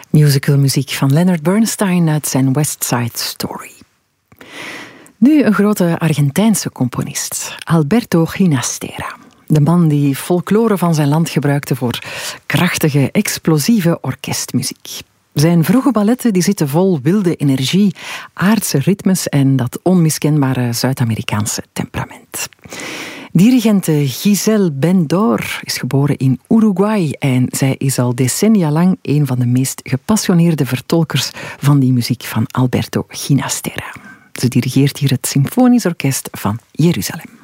Musicalmuziek van Leonard Bernstein uit zijn West Side Story. Nu een grote Argentijnse componist, Alberto Ginastera. De man die folklore van zijn land gebruikte voor krachtige, explosieve orkestmuziek. Zijn vroege balletten die zitten vol wilde energie, aardse ritmes en dat onmiskenbare Zuid-Amerikaanse temperament. Dirigente Giselle Bendor is geboren in Uruguay en zij is al decennia lang een van de meest gepassioneerde vertolkers van die muziek van Alberto Ginastera. Ze dirigeert hier het Symfonisch Orkest van Jeruzalem.